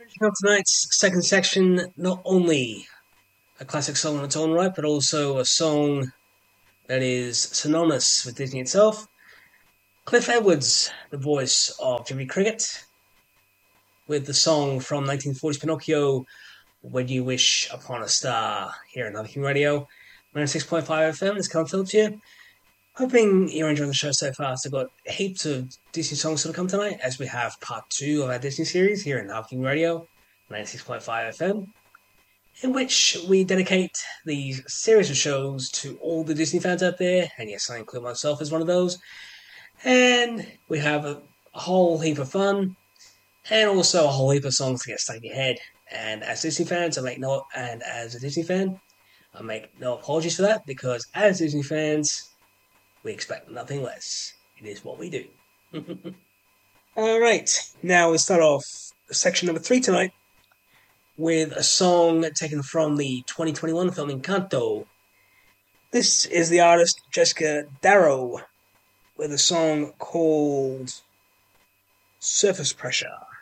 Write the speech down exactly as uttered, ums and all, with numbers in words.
Now tonight's second section, not only a classic song in its own right, but also a song that is synonymous with Disney itself. Cliff Edwards, the voice of Jimmy Cricket, with the song from nineteen forty's Pinocchio, When You Wish Upon a Star, here on Nothing Radio. ninety-six point five F M, it's Colin Phillips here. Hoping you're enjoying the show so far. So I've got heaps of Disney songs to come tonight, as we have part two of our Disney series here in Nothing Radio, ninety-six point five F M, in which we dedicate these series of shows to all the Disney fans out there, and yes, I include myself as one of those. And we have a, a whole heap of fun, and also a whole heap of songs to get stuck in your head. And as Disney fans, I make no, and as a Disney fan, I make no apologies for that, because as Disney fans, we expect nothing less. It is what we do. Alright, now we start off section number three tonight with a song taken from the twenty twenty-one film Encanto. This is the artist Jessica Darrow with a song called Surface Pressure.